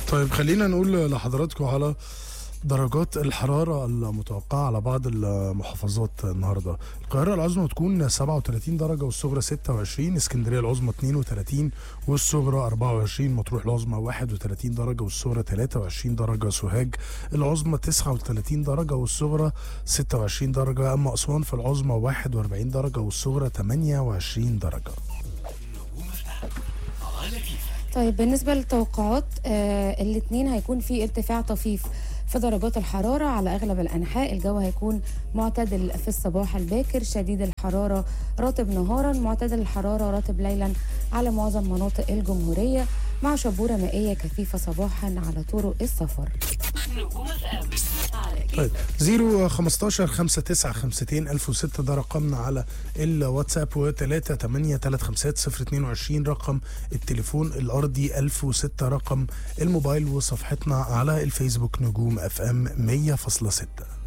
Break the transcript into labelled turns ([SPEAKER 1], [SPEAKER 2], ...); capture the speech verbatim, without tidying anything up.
[SPEAKER 1] طيب خلينا نقول لحضراتكم على درجات الحرارة المتوقعة على بعض المحافظات النهاردة. القاهرة العظمى تكون سبعة وثلاثين درجة والصغرى ستة وعشرين، اسكندرية العظمى اثنين وثلاثين والصغرى أربعة وعشرين، مطروح العظمى واحد وثلاثين درجة والصغرى ثلاثة وعشرين درجة، سوهاج العظمى تسعة وثلاثين درجة والصغرى ستة وعشرين درجة، أما أسوان في العظمى واحد وأربعين درجة والصغرى ثمانية وعشرين درجة.
[SPEAKER 2] طيب بالنسبة للتوقعات آه الاثنين هيكون في ارتفاع طفيف في درجات الحرارة على أغلب الأنحاء. الجو هيكون معتدل في الصباح الباكر، شديد الحرارة رطب نهارا، معتدل الحرارة رطب ليلا على معظم مناطق الجمهورية، مع شبورة مائية كثيفة صباحا على طرق السفر.
[SPEAKER 1] طيب زيرو خمستاشر خمسة تسعة خمستين ألف وستة ده رقمنا على الواتساب، وتلاتة تمانية تلاتة خمسات صفر اتنين وعشرين رقم التليفون الأرضي، ألف وستة رقم الموبايل، وصفحتنا على الفيسبوك نجوم اف ام مية فاصلة ستة.